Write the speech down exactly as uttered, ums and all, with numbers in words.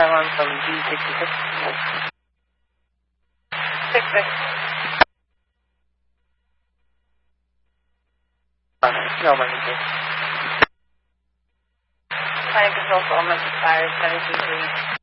Taiwan from D sixty-six. six six. No money, please. Flight control for almost expired, seventeen three.